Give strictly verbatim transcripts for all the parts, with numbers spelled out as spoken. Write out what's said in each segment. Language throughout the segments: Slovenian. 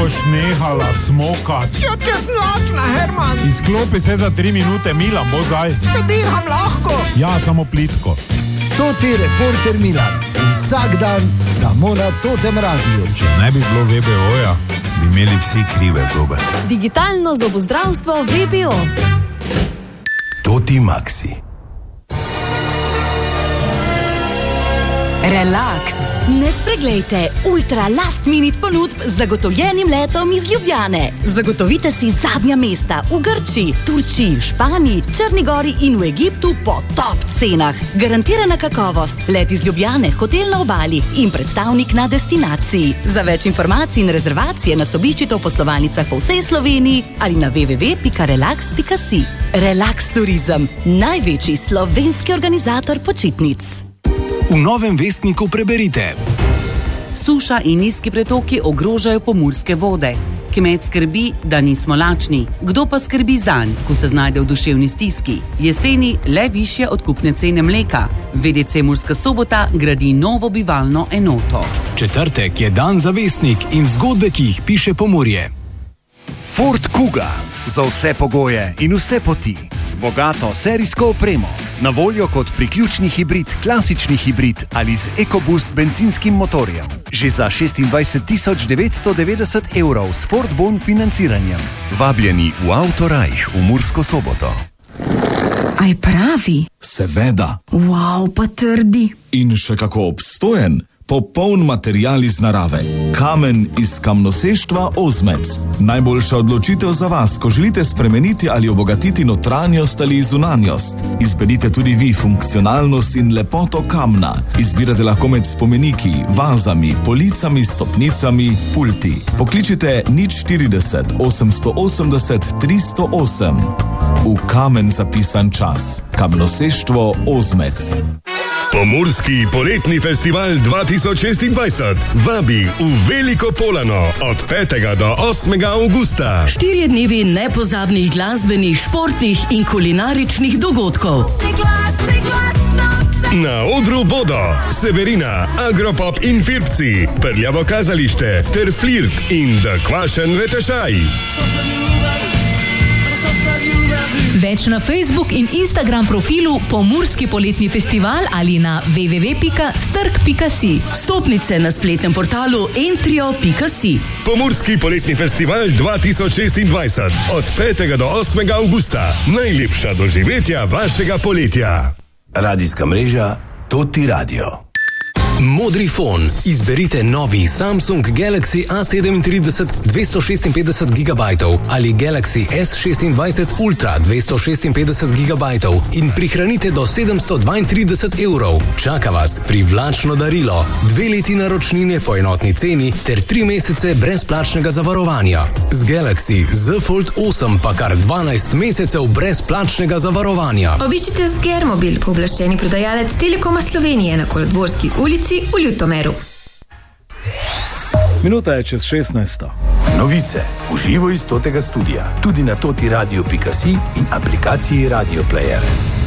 boš nehala cmokat? Ja, čez nočna, Herman. Izklopi se za tri minute, Milan, bo zdaj. Te diham lahko. Ja, samo plitko. Toti reporter Milan. Vsak dan samo na Totem radiju. Če ne bi bilo V B O-ja, bi imeli vsi krive zobe. Digitalno zobozdravstvo V B O. Toti Maxi. Relax. Ne spreglejte ultra last minute ponudb z zagotovljenim letom iz Ljubljane. Zagotovite si zadnja mesta v Grčiji, Turčiji, Španiji, Črni gori in v Egiptu po top cenah. Garantirana kakovost, let iz Ljubljane, hotel na obali in predstavnik na destinaciji. Za več informacij in rezervacije nas obiščite v poslovalnicah po vsej Sloveniji ali na w w w pika relax pika si. Relax Turizem, največji slovenski organizator počitnic. V Novem vestniku preberite. Suša in nizki pretoki ogrožajo pomurske vode. Kmet skrbi, da nismo lačni. Kdo pa skrbi zanj, ko se znajde v duševni stiski? Jeseni le višje odkupne cene mleka. V D C Murska Sobota gradi novo bivalno enoto. Četrtek je dan za vestnik in zgodbe, ki jih piše Pomurje. Ford Kuga. Za vse pogoje in vse poti. Z bogato serijsko opremo. Na voljo kot priključni hibrid, klasični hibrid ali z EcoBoost bencinskim motorjem. Že za šestindvajset tisoč devetsto devetdeset evrov s Ford Bon financiranjem. Vabljeni v Autorajh v Mursko Soboto. Aj pravi? Seveda. Wow, pa trdi. In še kako obstojen. Popoln material iz narave. Kamen iz kamnoseštva Ozmec. Najboljša odločitev za vas, ko želite spremeniti ali obogatiti notranjost ali zunanjost. Izberite tudi vi funkcionalnost in lepoto kamna. Izbirate lahko med spomeniki, vazami, policami, stopnicami, pulti. Pokličite nič štirideset osemsto osemdeset tristo osem. V kamen zapisan čas. Kamnoseštvo Ozmec. Pomurski poletni festival dva tisoč šestindvajset vabi v Veliko Polano od petega do osmega avgusta. Štirje dnevi nepozabnih glasbenih, športnih in kulinaričnih dogodkov. Na odru bodo Severina, Agropop in Firpci, Prljavo kazalište ter Flirt in The Kvašen Retešaj. Več na Facebook in Instagram profilu Pomurski poletni festival ali na w w w pika strk pika si. Vstopnice na spletnem portalu entrio pika si. Pomurski poletni festival dva tisoč šestindvajset od petega do osmega avgusta. Najlepša doživetja vašega poletja. Radijska mreža Toti Radio. Modri fon. Izberite novi Samsung Galaxy A sedemintrideset dvesto šestinpetdeset gigabajtov ali Galaxy S šestindvajset Ultra dvesto šestinpetdeset gigabajtov in prihranite do sedemsto dvaintrideset evrov. Čaka vas privlačno darilo, dve leti naročnine po enotni ceni ter tri mesece brezplačnega zavarovanja. Z Galaxy Z Fold osem pa kar dvanajst mesecev brezplačnega zavarovanja. Obiščite Sgermobil, pooblaščeni prodajalec Telekoma Slovenije na Kolodvorski ulici v Ljutomeru. Minuta je čez šestnajsto. Novice v živo iz Totega studia, tudi na toti radio pika si in aplikaciji Radio Player.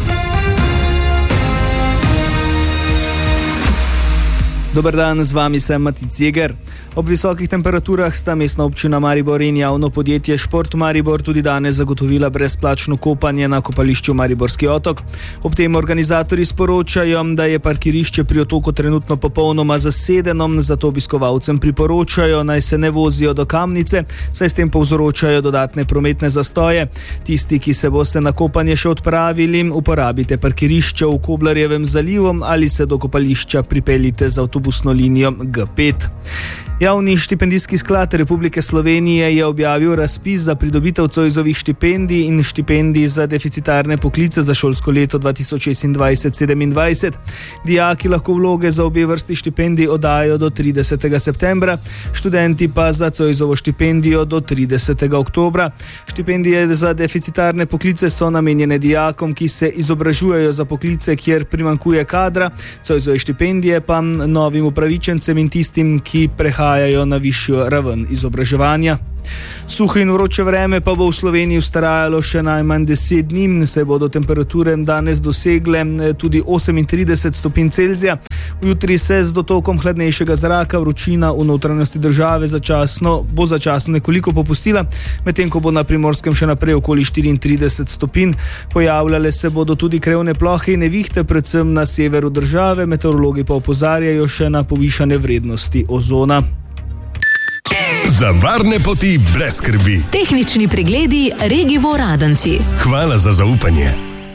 Dober dan, z vami sem Matic Jeger. Ob visokih temperaturah sta mestna občina Maribor in javno podjetje Šport Maribor tudi danes zagotovila brezplačno kopanje na kopališču Mariborski otok. Ob tem organizatorji sporočajo, da je parkirišče pri otoku trenutno popolnoma zasedeno, zato obiskovalcem priporočajo, naj se ne vozijo do Kamnice, saj s tem povzročajo dodatne prometne zastoje. Tisti, ki se boste na kopanje še odpravili, uporabite parkirišče v Koblarjevem zalivu ali se do kopališča pripeljite z avtobusno linijo G pet. Javni štipendijski sklad Republike Slovenije je objavil razpis za pridobitev Zoisovih štipendij in štipendij za deficitarne poklice za šolsko leto dva tisoč šestindvajset sedemindvajset. Dijaki lahko vloge za obe vrsti štipendij oddajo do tridesetega septembra, študenti pa za Zoisovo štipendijo do tridesetega oktobra. Štipendije za deficitarne poklice so namenjene dijakom, ki se izobražujejo za poklice, kjer primanjkuje kadra, Zoisove štipendije pa novim upravičencem in tistim, ki prehajajo na višjo raven izobraževanja. Suho in vroče vreme pa bo v Sloveniji vztrajalo še najmanj deset dni, saj bodo temperature danes dosegle tudi osemintrideset stopinj Celzija. Jutri se z dotokom hladnejšega zraka vročina v notranjosti države začasno, bo začasno nekoliko popustila, medtem ko bo na Primorskem še naprej okoli štiriintrideset stopinj. Pojavljale se bodo tudi krevne plohe in nevihte, predvsem na severu države, meteorologi pa opozarjajo še na povišane vrednosti ozona. Za varne poti brez skrbi. Tehnični pregledi Regivo Radenci. Hvala za zaupanje.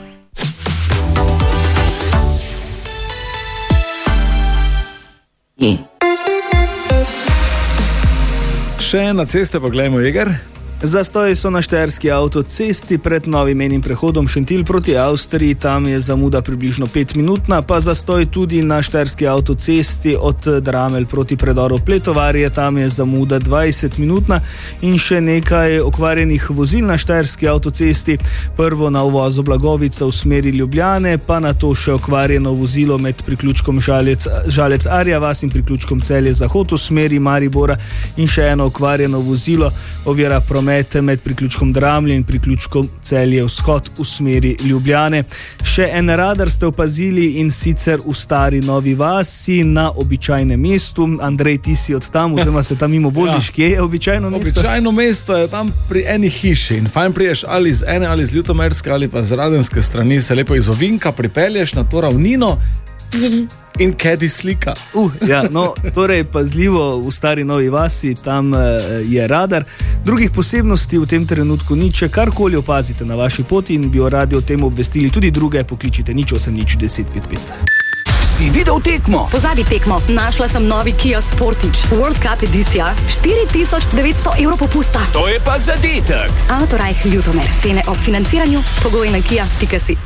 Še na ceste pa gledamo, Jeger. Zastoji so na štajerski avtocesti pred novim mejnim prehodom Šentilj proti Avstriji, tam je zamuda približno pet minutna, pa zastoj tudi na štajerski avtocesti od Dramelj proti predoru Pletovarje, tam je zamuda dvajset minutna in še nekaj okvarjenih vozil na štajerski avtocesti, prvo na uvozu Blagovica v smeri Ljubljane, pa na to še okvarjeno vozilo med priključkom Žalec, Žalec Arja vas in priključkom Celje Zahod v smeri Maribora in še eno okvarjeno vozilo ovira promet med priključkom Dramlje in priključkom Celje Vzhod v smeri Ljubljane. Še en radar ste opazili in sicer v Stari Novi Vasi na običajnem mestu. Andrej, ti si od tam, oziroma se tam mimo voziš, ja. Kje je običajno mesto? Običajno mesto je tam pri eni hiši in fajn priješ ali z ene ali z ljutomerske ali pa z radenske strani, se lepo iz ovinka pripelješ na to ravnino in kedi slika. Uh, ja, no, torej pazljivo v Stari Novi Vasi, tam uh, je radar. Drugih posebnosti v tem trenutku ni, če karkoli opazite na vaši poti in bi jo radi o tem obvestili tudi druge, pokličite nič osem nič deset pet pet. Si videl tekmo? Pozabi tekmo, našla sem novi Kia Sportage World Cup edicija, štiri tisoč devetsto evrov popusta. To je pa zadetek. Autorajh Ljutomer, cene ob financiranju, pogoji na kia pika si.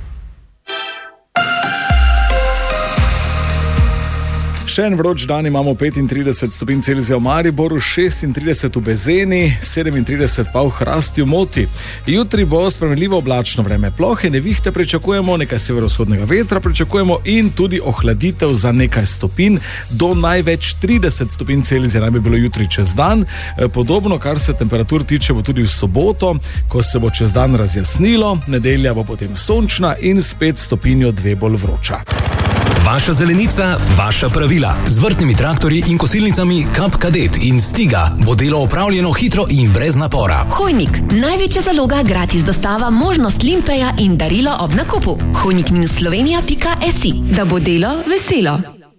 Še en vroč dan imamo petintrideset stopinj Celzija v Mariboru, šestintrideset v Bezeni, sedemintrideset pa v Hrastju Moti. Jutri bo spremenljivo oblačno vreme. Plohe nevihte pričakujemo, nekaj severovzhodnega vetra pričakujemo in tudi ohladitev za nekaj stopinj. Do največ trideset stopinj Celzija naj bi bilo jutri čez dan. Podobno, kar se temperatur tiče, bo tudi v soboto, ko se bo čez dan razjasnilo. Nedelja bo potem sončna in spet stopinjo dve bolj vroča. Vaša zelenica, vaša pravila. Z vrtnimi traktorji in kosilnicami Kap Kadet in Stiga bo delo opravljeno hitro in brez napora. Hojnik, največja zaloga, gratis dostava, možnost limpeja in darilo ob nakupu. hojnik minus slovenija pika si, da bo delo veselo.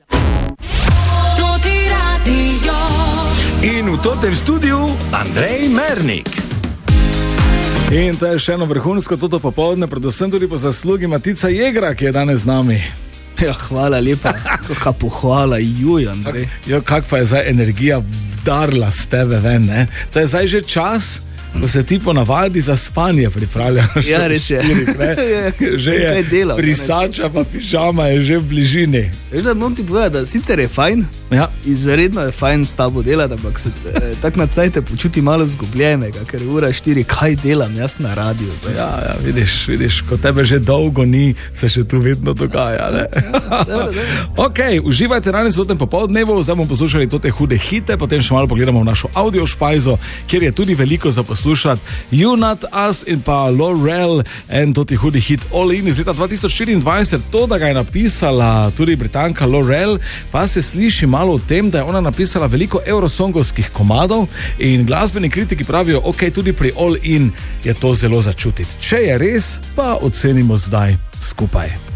In v totem studiu Andrej Mernik. In to je še eno vrhunsko toto popoldne, predvsem tudi po zaslugi Matica Jegra, ki je danes z nami. Ja, hvala lepa, kakšna pohvala, juj, Andrej. Jo, kak pa je zdaj energija vdarla s tebe ven, ne? To je zdaj že čas, ko se ti ponavadi za spanje pripravljaš. Ja, res je. Že je delal, brisača pa pižama je že v bližini. Veš, da moram ti povedati, da sicer je fajn, ja. Izredno je fajn s tabo delati, ampak se eh, tak na cajt te počuti malo zgubljenega, ker je ura štiri, kaj delam jaz na radiju zdaj. Ja, ja, vidiš, vidiš, ko tebe že dolgo ni, se še tu vedno dogaja, ne? Dobro, dobro. Ok, uživajte danes v tem popoldnevu, zdaj bomo poslušali te hude hite, potem še malo pogledamo v našo audio špajzo, kjer je tudi veliko za poslušati. You Not Us in pa Laurel en toti hudi hit All In iz leta dva tisoč štiriindvajset. To, da ga je napisala tudi Britanka Laurel, pa se sliši malo o tem, da je ona napisala veliko eurosongovskih komadov in glasbeni kritiki pravijo, ok, tudi pri All In je to zelo začutiti. Če je res, pa ocenimo zdaj skupaj.